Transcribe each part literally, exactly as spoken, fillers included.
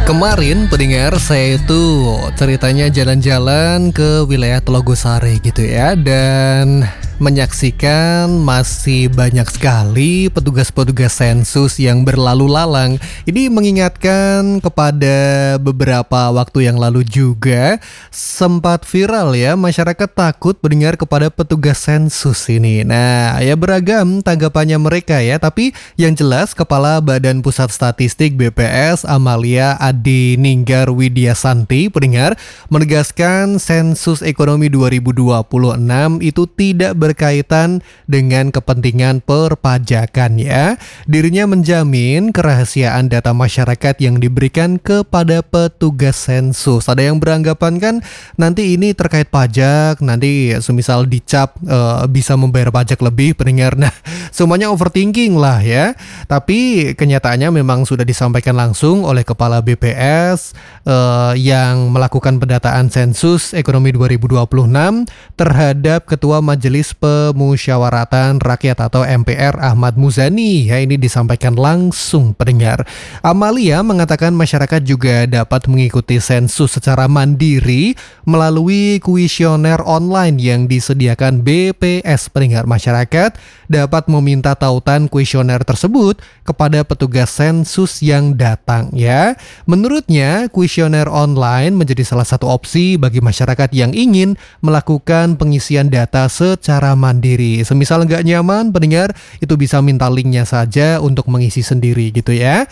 Kemarin pendengar saya itu ceritanya jalan-jalan ke wilayah Telogosari gitu ya, dan menyaksikan masih banyak sekali petugas-petugas sensus yang berlalu lalang. Ini mengingatkan kepada beberapa waktu yang lalu juga sempat viral ya, masyarakat takut mendengar kepada petugas sensus ini. Nah, ya beragam tanggapannya mereka ya, tapi yang jelas Kepala Badan Pusat Statistik B P S Amalia Adi Ninggar Widyasanti pendengar menegaskan sensus ekonomi dua ribu dua puluh enam itu tidak berkaitan dengan kepentingan perpajakan ya. Dirinya menjamin kerahasiaan data masyarakat yang diberikan kepada petugas sensus. Ada yang beranggapan kan nanti ini terkait pajak, nanti semisal dicap e, bisa membayar pajak lebih pendengar. Nah, semuanya overthinking lah ya. Tapi kenyataannya memang sudah disampaikan langsung oleh Kepala B P S e, yang melakukan pendataan sensus ekonomi dua ribu dua puluh enam terhadap Ketua Majelis Pemusyawaratan Rakyat atau M P R Ahmad Muzani. Ya, ini disampaikan langsung pendengar. Amalia mengatakan masyarakat juga dapat mengikuti sensus secara mandiri melalui kuesioner online yang disediakan B P S pendengar. Masyarakat dapat meminta tautan kuesioner tersebut kepada petugas sensus yang datang ya. Menurutnya, kuesioner online menjadi salah satu opsi bagi masyarakat yang ingin melakukan pengisian data secara mandiri. Semisal nggak nyaman pendengar, itu bisa minta linknya saja untuk mengisi sendiri gitu ya.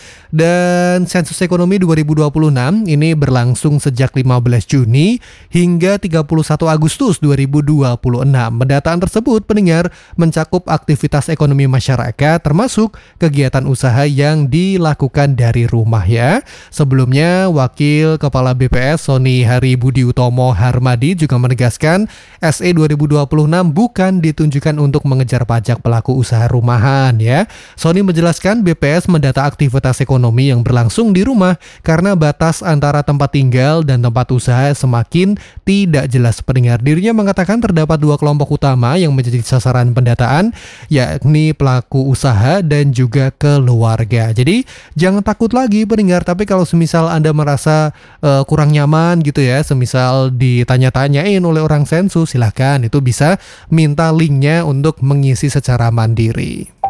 Dan sensus ekonomi dua ribu dua puluh enam ini berlangsung sejak lima belas Juni hingga tiga puluh satu Agustus dua ribu dua puluh enam. Pendataan tersebut pendengar mencakup aktivitas ekonomi masyarakat termasuk kegiatan usaha yang dilakukan dari rumah ya. Sebelumnya, Wakil Kepala B P S Sony Hari Budi Utomo Harmadi juga menegaskan S E dua ribu dua puluh enam bukan ditunjukkan untuk mengejar pajak pelaku usaha rumahan ya. Sony menjelaskan B P S mendata aktivitas ekonomi yang berlangsung di rumah karena batas antara tempat tinggal dan tempat usaha semakin tidak jelas pendengar. Dirinya mengatakan terdapat dua kelompok utama yang menjadi sasaran pendataan, yakni pelaku usaha dan juga keluarga. Jadi jangan takut lagi pendengar, tapi kalau semisal Anda merasa uh, kurang nyaman gitu ya, semisal ditanya-tanyain oleh orang sensus, silahkan itu bisa minta linknya untuk mengisi secara mandiri.